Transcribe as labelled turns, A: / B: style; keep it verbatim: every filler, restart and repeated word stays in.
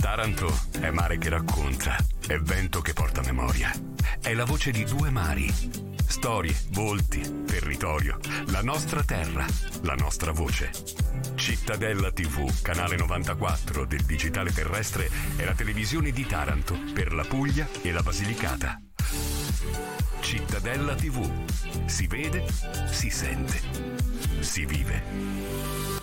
A: Taranto è mare che racconta, è vento che porta memoria, è la voce di due mari. Storie, volti, territorio, la nostra terra, la nostra voce. Cittadella tivù, canale novantaquattro del digitale terrestre, è la televisione di Taranto per la Puglia e la Basilicata. Cittadella tivù. Si vede, si sente, si vive.